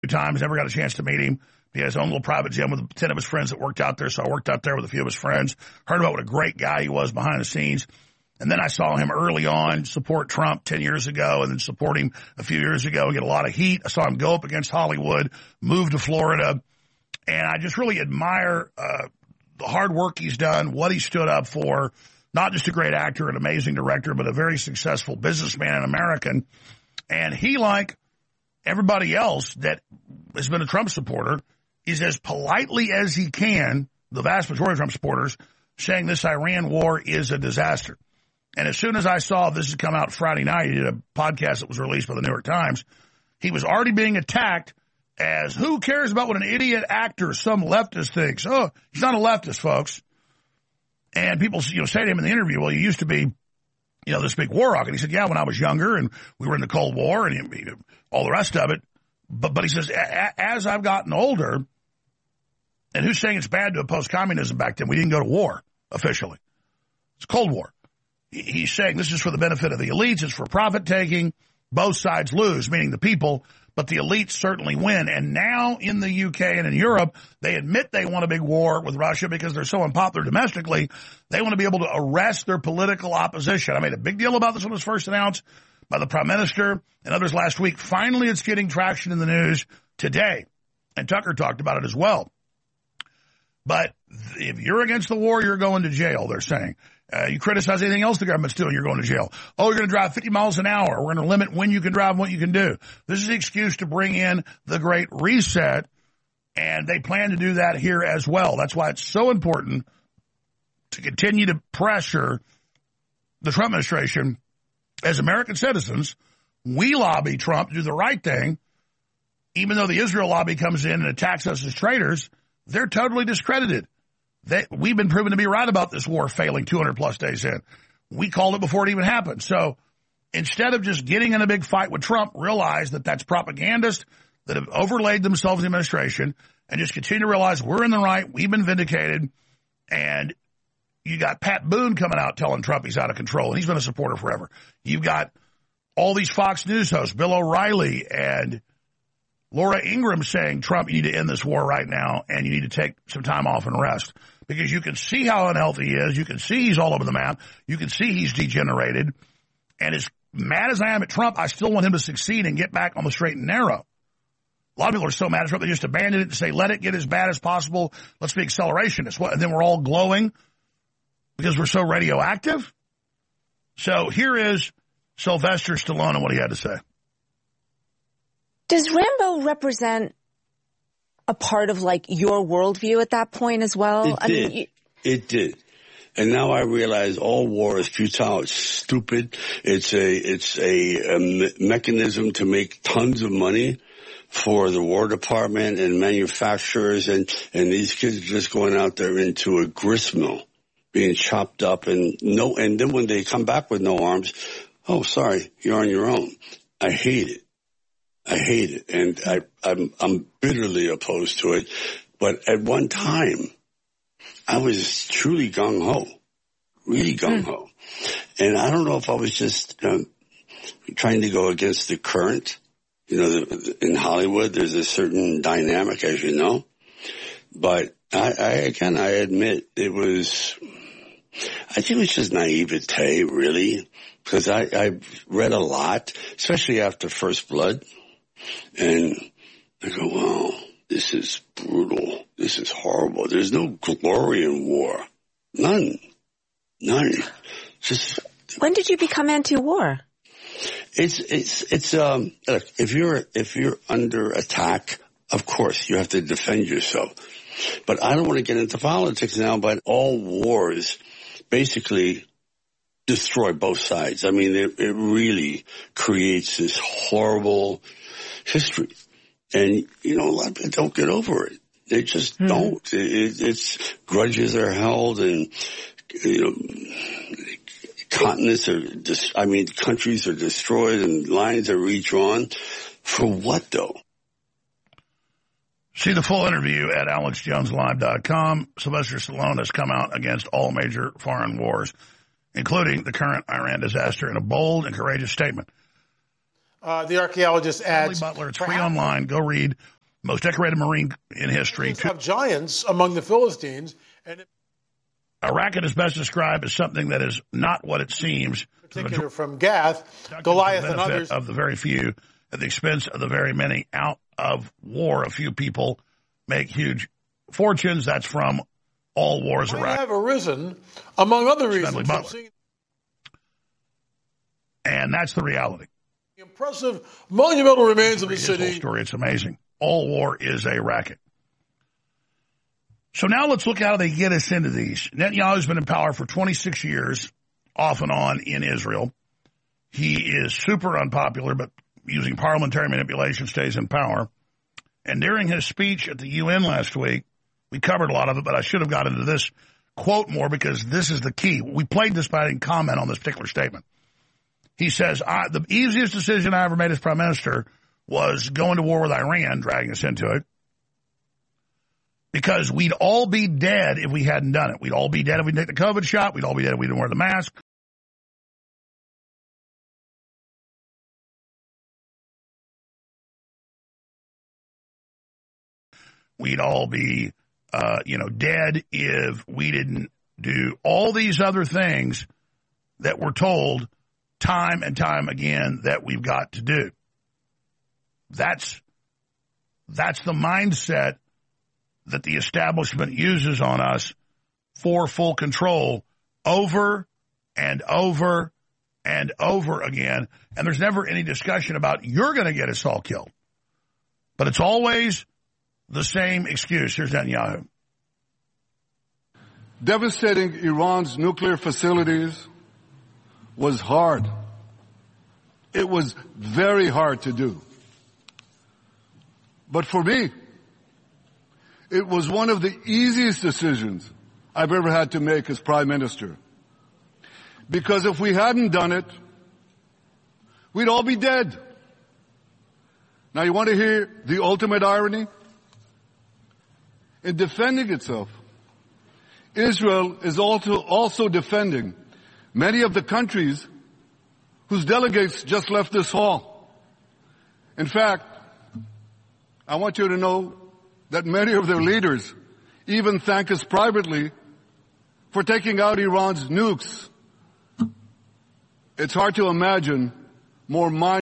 times, never got a chance to meet him. He had his own little private gym with 10 of his friends that worked out there, so I worked out there with a few of his friends. Heard about what a great guy he was behind the scenes. And then I saw him early on support Trump 10 years ago and then support him a few years ago and get a lot of heat. I saw him go up against Hollywood, move to Florida, and I just really admire the hard work he's done, what he stood up for, not just a great actor, an amazing director, but a very successful businessman and American. And he, like everybody else that has been a Trump supporter, is as politely as he can, the vast majority of Trump supporters, saying this Iran war is a disaster. And as soon as I saw this had come out Friday night, he did a podcast that was released by the New York Times, he was already being attacked as, who cares about what an idiot actor some leftist thinks? Oh, he's not a leftist, folks. And people, say to him in the interview, well, you used to be, this big war hawk. And he said, yeah, when I was younger and we were in the Cold War and all the rest of it. But he says, as I've gotten older, and who's saying it's bad to oppose communism back then? We didn't go to war officially. It's Cold War. He's saying this is for the benefit of the elites. It's for profit taking. Both sides lose, meaning the people, but the elites certainly win. And now in the UK and in Europe, they admit they want a big war with Russia because they're so unpopular domestically. They want to be able to arrest their political opposition. I made a big deal about this when it was first announced by the Prime Minister and others last week. Finally, it's getting traction in the news today. And Tucker talked about it as well. But if you're against the war, you're going to jail, they're saying. You criticize anything else the government's doing, you're going to jail. Oh, you're going to drive 50 miles an hour. We're going to limit when you can drive and what you can do. This is the excuse to bring in the Great Reset, and they plan to do that here as well. That's why it's so important to continue to pressure the Trump administration. As American citizens, we lobby Trump to do the right thing. Even though the Israel lobby comes in and attacks us as traitors, they're totally discredited. We've been proven to be right about this war failing 200-plus days in. We called it before it even happened. So instead of just getting in a big fight with Trump, realize that that's propagandists that have overlaid themselves in the administration and just continue to realize we're in the right, we've been vindicated, and you got Pat Boone coming out telling Trump he's out of control, and he's been a supporter forever. You've got all these Fox News hosts, Bill O'Reilly and Laura Ingraham saying, Trump, you need to end this war right now, and you need to take some time off and rest. Because you can see how unhealthy he is. You can see he's all over the map. You can see he's degenerated. And as mad as I am at Trump, I still want him to succeed and get back on the straight and narrow. A lot of people are so mad at Trump, they just abandon it and say, let it get as bad as possible. Let's be accelerationists. And then we're all glowing because we're so radioactive. So here is Sylvester Stallone and what he had to say. Does Rambo represent a part of, your worldview at that point as well? It did. And now I realize all war is futile. It's stupid. It's a mechanism to make tons of money for the War Department and manufacturers. And these kids are just going out there into a grist mill, being chopped up and then when they come back with no arms, oh, sorry, you're on your own. I hate it. And I'm bitterly opposed to it. But at one time, I was truly gung-ho, really gung-ho. And I don't know if I was just trying to go against the current. In Hollywood, there's a certain dynamic, as you know. But I admit I think it was just naivete, really, because I read a lot, especially after First Blood. And I go, wow, this is brutal. This is horrible. There's no glory in war. None. Just. When did you become anti-war? Look, if you're under attack, of course you have to defend yourself. But I don't want to get into politics now, but all wars basically destroy both sides. I mean, it really creates this horrible history. And, a lot of people don't get over it. They just don't. It's grudges are held and, continents countries are destroyed and lines are redrawn. For what, though? See the full interview at alexjoneslive.com. Sylvester Stallone has come out against all major foreign wars, including the current Iran disaster, in a bold and courageous statement. The archaeologist adds, Butler, it's free online. Go read. Most decorated Marine in history. Have giants among the Philistines. And Iraq is best described as something that is not what it seems. Particular from Gath, Goliath, and others. Of the very few at the expense of the very many. Out of war, a few people make huge fortunes. That's from All Wars Iraq. Have arisen, among other reasons. And that's the reality. The impressive monumental remains of the city. Story. It's amazing. All war is a racket. So now let's look how they get us into these. Netanyahu's been in power for 26 years, off and on in Israel. He is super unpopular, but using parliamentary manipulation stays in power. And during his speech at the UN last week, we covered a lot of it, but I should have got into this quote more because this is the key. We played this, but I didn't comment on this particular statement. He says, the easiest decision I ever made as prime minister was going to war with Iran, dragging us into it, because we'd all be dead if we hadn't done it. We'd all be dead if we didn't take the COVID shot. We'd all be dead if we didn't wear the mask. We'd all be, dead if we didn't do all these other things that we're told time and time again that we've got to do. That's the mindset that the establishment uses on us for full control over and over and over again. And there's never any discussion about you're going to get us all killed. But it's always the same excuse. Here's Netanyahu. Devastating Iran's nuclear facilities was hard. It was very hard to do. But for me, it was one of the easiest decisions I've ever had to make as prime minister. Because if we hadn't done it, we'd all be dead. Now, you want to hear the ultimate irony? In defending itself, Israel is also defending many of the countries whose delegates just left this hall. In fact, I want you to know that many of their leaders even thank us privately for taking out Iran's nukes. It's hard to imagine more